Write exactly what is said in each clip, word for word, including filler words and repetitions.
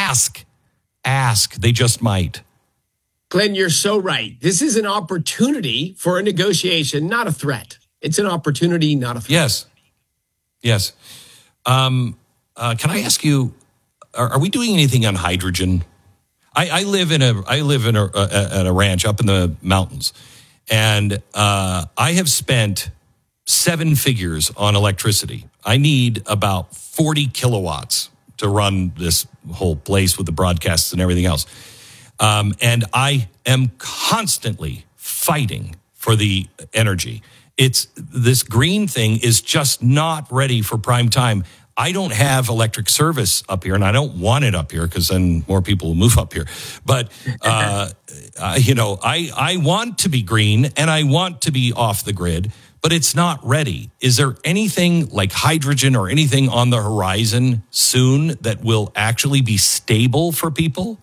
ask. Ask. They just might. Glenn, you're so right. This is an opportunity for a negotiation, not a threat. It's an opportunity, not a threat. Yes. Yes. Um, uh, can I ask you, are, are we doing anything on hydrogen? I, I live in a I live in a, a, at a ranch up in the mountains, and uh, I have spent seven figures on electricity. I need about forty kilowatts to run this whole place with the broadcasts and everything else. Um, and I am constantly fighting for the energy. It's this green thing is just not ready for prime time. I don't have electric service up here, and I don't want it up here because then more people will move up here. But, uh, uh, you know, I, I want to be green and I want to be off the grid, but it's not ready. Is there anything like hydrogen or anything on the horizon soon that will actually be stable for people?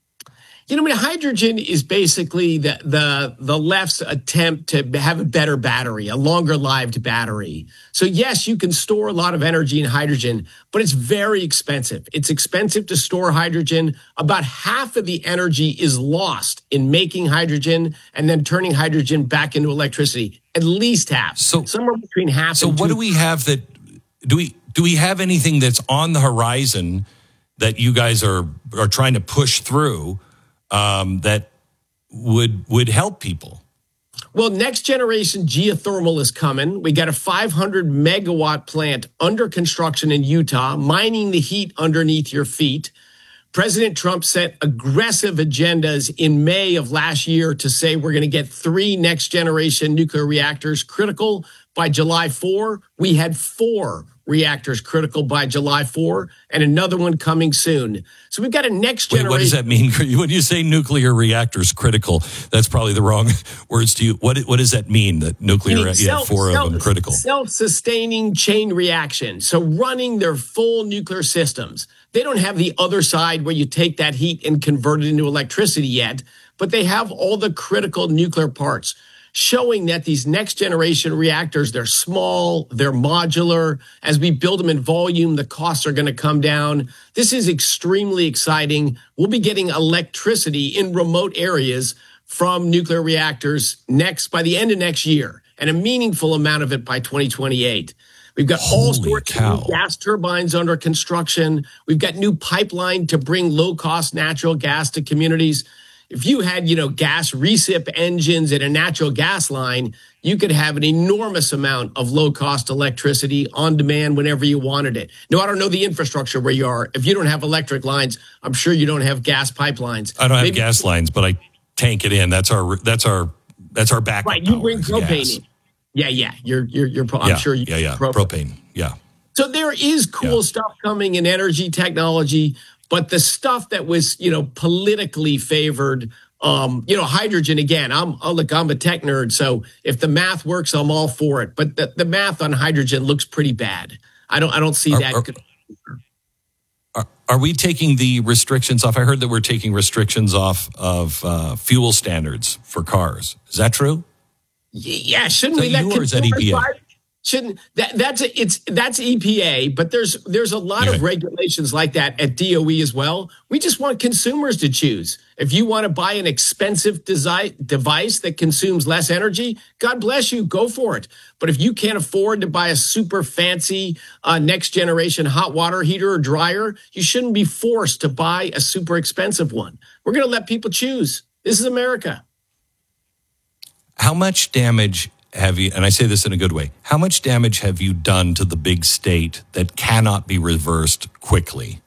You know, I mean, hydrogen is basically the, the the left's attempt to have a better battery, a longer-lived battery. So, yes, you can store a lot of energy in hydrogen, but it's very expensive. It's expensive to store hydrogen. About half of the energy is lost in making hydrogen and then turning hydrogen back into electricity. At least half. So somewhere between half so and two. So what do we have that do we do we have anything that's on the horizon that you guys are are trying to push through? Um, that would would help people? Well, next generation geothermal is coming. We got a five hundred megawatt plant under construction in Utah, mining the heat underneath your feet. President Trump set aggressive agendas in May of last year to say we're going to get three next generation nuclear reactors critical by July fourth. We had four reactors critical by July fourth and another one coming soon. So we've got a next generation. Wait, what does that mean? When you say nuclear reactors critical, that's probably the wrong words to you. What what does that mean, that nuclear, Meaning you have four self, of them critical? Self-sustaining chain reaction. So running their full nuclear systems. They don't have the other side where you take that heat and convert it into electricity yet, but they have all the critical nuclear parts, showing that these next generation reactors, they're small, they're modular. As we build them in volume, the costs are going to come down. This is extremely exciting. We'll be getting electricity in remote areas from nuclear reactors next by the end of next year, and a meaningful amount of it by twenty twenty-eight. We've got all sorts of new gas turbines under construction. We've got new pipeline to bring low-cost natural gas to communities. If you had, you know, gas recip engines and a natural gas line, you could have an enormous amount of low-cost electricity on demand whenever you wanted it. No, I don't know the infrastructure where you are. If you don't have electric lines, I'm sure you don't have gas pipelines. I don't have Maybe- gas lines, but I tank it in. That's our that's our that's our backup. Right, you bring power, propane gas. in. Yeah, yeah, you're you're you're. I'm yeah, sure you. Yeah, yeah, propane. propane. Yeah. So there is cool yeah. stuff coming in energy technology. But the stuff that was, you know, politically favored, um, you know, hydrogen, again, I'm, oh, look, I'm a tech nerd. So if the math works, I'm all for it. But the, the math on hydrogen looks pretty bad. I don't I don't see are, that. Are, are, are we taking the restrictions off? I heard that we're taking restrictions off of uh, fuel standards for cars. Is that true? Yeah, shouldn't we let consumers at E P A? Shouldn't that that's a, it's that's E P A, but there's there's a lot okay. of regulations like that at D O E as well. We just want consumers to choose. If you want to buy an expensive desi- device that consumes less energy, God bless you, go for it. But if you can't afford to buy a super fancy uh, next generation hot water heater or dryer, you shouldn't be forced to buy a super expensive one. We're going to let people choose. This is America. How much damage have you, and I say this in a good way, how much damage have you done to the big state that cannot be reversed quickly?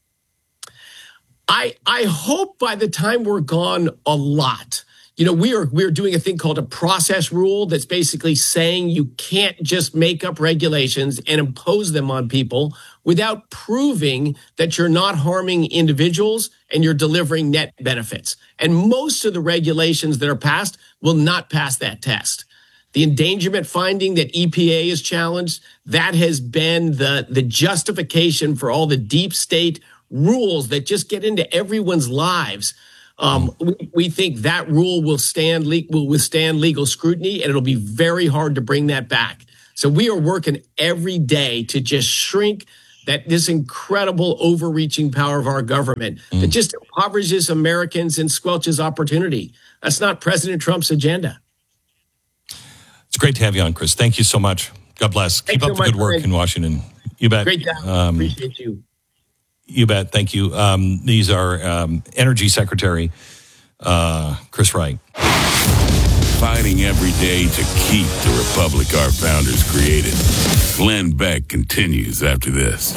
I I hope by the time we're gone, a lot. You know, we are we're doing a thing called a process rule that's basically saying you can't just make up regulations and impose them on people without proving that you're not harming individuals and you're delivering net benefits. And most of the regulations that are passed will not pass that test. The endangerment finding that E P A is challenged, that has been the, the justification for all the deep state rules that just get into everyone's lives. Um, we, we think that rule will stand le- will withstand legal scrutiny, and it'll be very hard to bring that back. So we are working every day to just shrink that this incredible overreaching power of our government mm. that just impoverishes Americans and squelches opportunity. That's not President Trump's agenda. It's great to have you on, Chris. Thank you so much. God bless. Thanks Keep up so the good work friend. in Washington. You bet. Great job. Um, Appreciate you. You bet. Thank you. Um, these are um, Energy Secretary uh, Chris Wright. Fighting every day to keep the republic our founders created. Glenn Beck continues after this.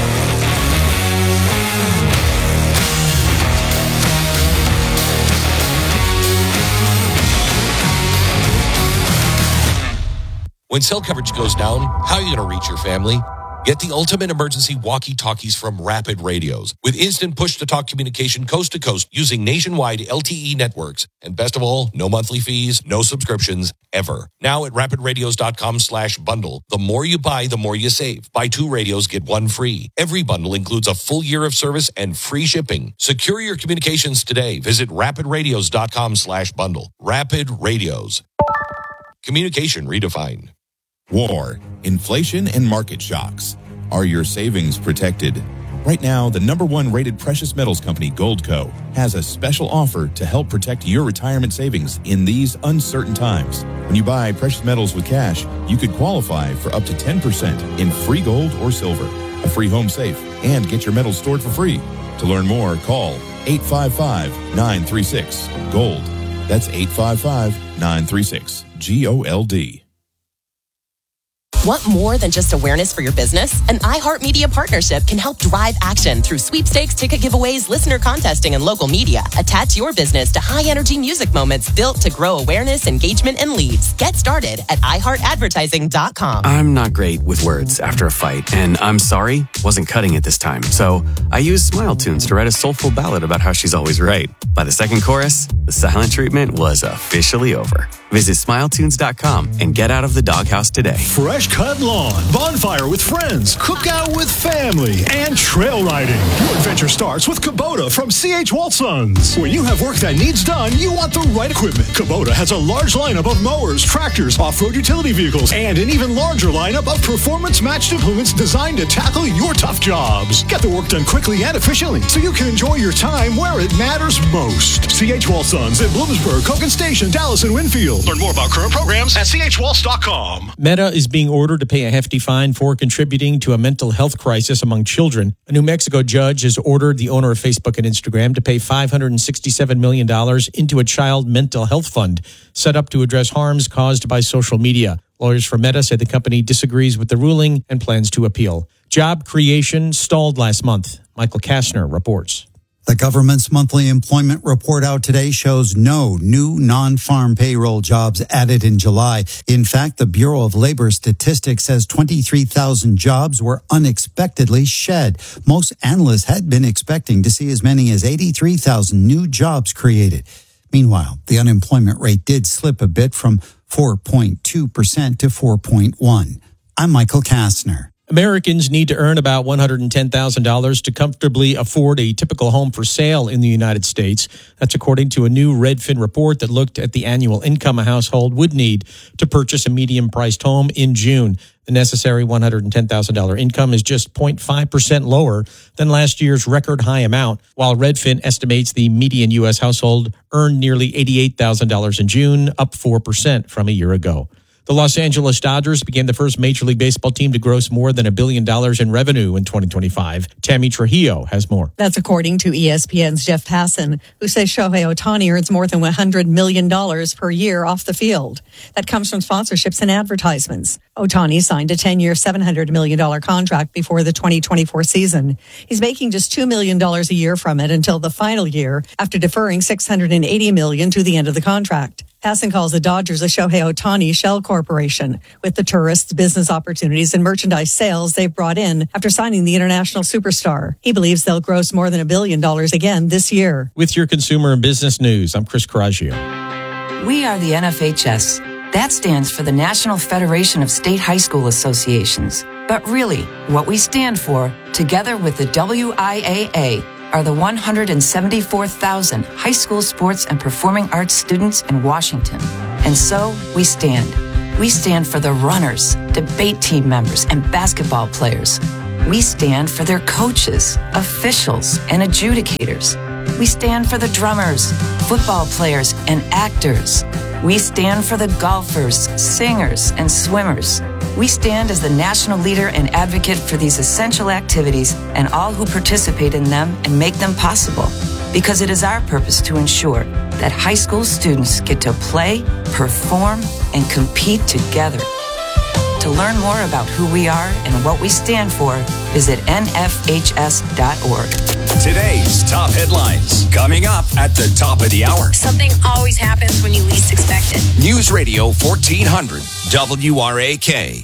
When cell coverage goes down, how are you going to reach your family? Get the ultimate emergency walkie-talkies from Rapid Radios with instant push-to-talk communication coast to coast using nationwide L T E networks. And best of all, no monthly fees, no subscriptions, ever. Now at rapidradios.com slash bundle. The more you buy, the more you save. Buy two radios, get one free. Every bundle includes a full year of service and free shipping. Secure your communications today. Visit rapidradios.com slash bundle. Rapid Radios. Communication redefined. War, inflation, and market shocks. Are your savings protected? Right now, the number one rated precious metals company, Goldco, has a special offer to help protect your retirement savings in these uncertain times. When you buy precious metals with cash, you could qualify for up to ten percent in free gold or silver, a free home safe, and get your metals stored for free. To learn more, call eight five five, nine three six, GOLD. That's eight five five, nine three six, G O L D. Want more than just awareness for your business? An iHeartMedia partnership can help drive action through sweepstakes, ticket giveaways, listener contesting, and local media. Attach your business to high-energy music moments built to grow awareness, engagement, and leads. Get started at i heart advertising dot com. I'm not great with words after a fight, and I'm sorry wasn't cutting it this time. So I used Smile Tunes to write a soulful ballad about how she's always right. By the second chorus, the silent treatment was officially over. Visit smile tunes dot com and get out of the doghouse today. Fresh cut lawn, bonfire with friends, cookout with family, and trail riding. Your adventure starts with Kubota from C H. Waltsons. When you have work that needs done, you want the right equipment. Kubota has a large lineup of mowers, tractors, off-road utility vehicles, and an even larger lineup of performance-matched implements designed to tackle your tough jobs. Get the work done quickly and efficiently so you can enjoy your time where it matters most. C H. Waltsons in Bloomsburg, Cogan Station, Dallas, and Winfield. Learn more about current programs at c h waltz dot com. Meta is being ordered to pay a hefty fine for contributing to a mental health crisis among children. A New Mexico judge has ordered the owner of Facebook and Instagram to pay five hundred sixty-seven million dollars into a child mental health fund set up to address harms caused by social media. Lawyers for Meta said the company disagrees with the ruling and plans to appeal. Job creation stalled last month. Michael Kastner reports. The government's monthly employment report out today shows no new non-farm payroll jobs added in July. In fact, the Bureau of Labor Statistics says twenty-three thousand jobs were unexpectedly shed. Most analysts had been expecting to see as many as eighty-three thousand new jobs created. Meanwhile, the unemployment rate did slip a bit from four point two percent to four point one. I'm Michael Kastner. Americans need to earn about one hundred ten thousand dollars to comfortably afford a typical home for sale in the United States. That's according to a new Redfin report that looked at the annual income a household would need to purchase a medium-priced home in June. The necessary one hundred ten thousand dollars income is just zero point five percent lower than last year's record high amount, while Redfin estimates the median U S household earned nearly eighty-eight thousand dollars in June, up four percent from a year ago. The Los Angeles Dodgers became the first Major League Baseball team to gross more than a billion dollars in revenue in twenty twenty-five. Tammy Trujillo has more. That's according to E S P N's Jeff Passan, who says Shohei Ohtani earns more than one hundred million dollars per year off the field. That comes from sponsorships and advertisements. Ohtani signed a ten-year, seven hundred million dollars contract before the twenty twenty-four season. He's making just two million dollars a year from it until the final year, after deferring six hundred eighty million dollars to the end of the contract. Passan calls the Dodgers a Shohei Ohtani shell corporation, with the tourists, business opportunities, and merchandise sales they've brought in after signing the international superstar. He believes they'll gross more than a billion dollars again this year. With your consumer and business news, I'm Chris Coraggio. We are the N F H S. That stands for the National Federation of State High School Associations. But really, what we stand for, together with the W I A A, are the one hundred seventy-four thousand high school sports and performing arts students in Washington. And so we stand. We stand for the runners, debate team members, and basketball players. We stand for their coaches, officials, and adjudicators. We stand for the drummers, football players, and actors. We stand for the golfers, singers, and swimmers. We stand as the national leader and advocate for these essential activities and all who participate in them and make them possible. Because it is our purpose to ensure that high school students get to play, perform, and compete together. To learn more about who we are and what we stand for, visit N F H S dot org. Today's top headlines coming up at the top of the hour. Something always happens when you least expect it. News Radio fourteen hundred W R A K.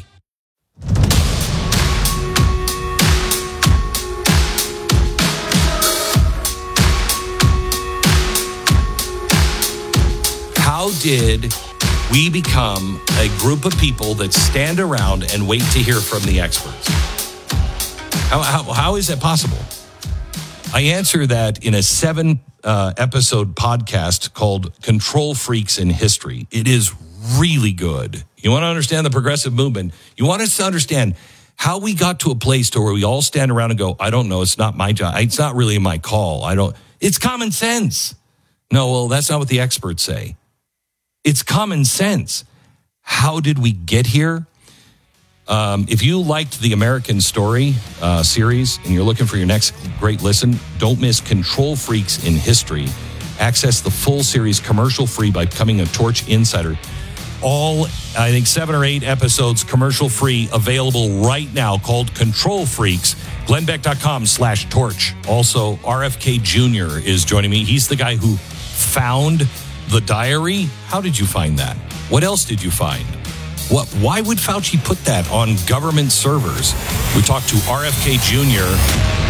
How did we become a group of people that stand around and wait to hear from the experts? How, how, how is that possible? I answer that in a seven uh, episode podcast called Control Freaks in History. It is really good. You want to understand the progressive movement? You want us to understand how we got to a place to where we all stand around and go, I don't know, it's not my job. It's not really my call. I don't, it's common sense. No, well, that's not what the experts say. It's common sense. How did we get here? Um, if you liked the American Story uh, series and you're looking for your next great listen, don't miss Control Freaks in History. Access the full series commercial free by becoming a Torch Insider. All, I think, seven or eight episodes commercial free, available right now, called Control Freaks. Glennbeck.com slash torch. Also, R F K Junior is joining me. He's the guy who found the diary. How did you find that? What else did you find? What? Why would Fauci put that on government servers? We talked to R F K Junior